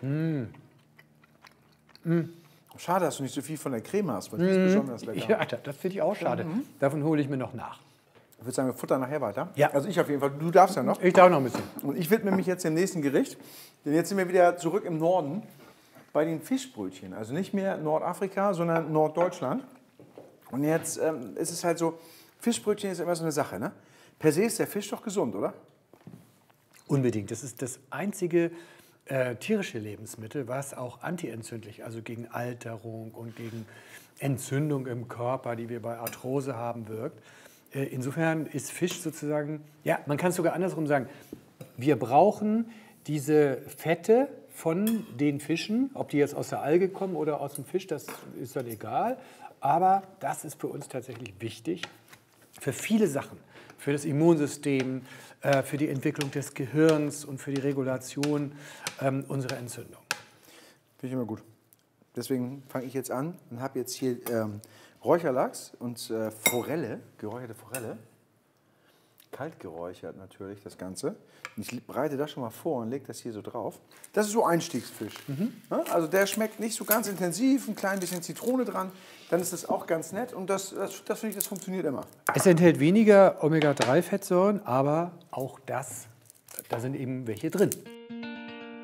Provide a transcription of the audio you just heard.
Schade, dass du nicht so viel von der Creme hast, weil die ist besonders lecker. Ja, das finde ich auch schade. Davon hole ich mir noch nach. Ich würde sagen, wir futtern nachher weiter. Ja. Also ich auf jeden Fall, du darfst ja noch. Ich darf noch ein bisschen. Und ich widme mich jetzt dem nächsten Gericht, denn jetzt sind wir wieder zurück im Norden bei den Fischbrötchen. Also nicht mehr Nordafrika, sondern Norddeutschland. Und jetzt ist es halt so, Fischbrötchen ist immer so eine Sache, ne? Per se ist der Fisch doch gesund, oder? Unbedingt. Das ist das einzige tierische Lebensmittel, was auch antientzündlich, also gegen Alterung und gegen Entzündung im Körper, die wir bei Arthrose haben, wirkt. Insofern ist Fisch sozusagen, ja, man kann es sogar andersrum sagen, wir brauchen diese Fette von den Fischen, ob die jetzt aus der Alge kommen oder aus dem Fisch, das ist dann egal, aber das ist für uns tatsächlich wichtig für viele Sachen, für das Immunsystem, für die Entwicklung des Gehirns und für die Regulation unserer Entzündung. Finde ich immer gut. Deswegen fange ich jetzt an und habe jetzt hier Räucherlachs und Forelle, geräucherte Forelle. Kalt geräuchert natürlich das Ganze. Und ich bereite das schon mal vor und lege das hier so drauf. Das ist so Einstiegsfisch. Ja, also der schmeckt nicht so ganz intensiv, ein klein bisschen Zitrone dran. Dann ist das auch ganz nett und das finde ich, das funktioniert immer. Es enthält weniger Omega-3-Fettsäuren, aber auch da sind eben welche drin.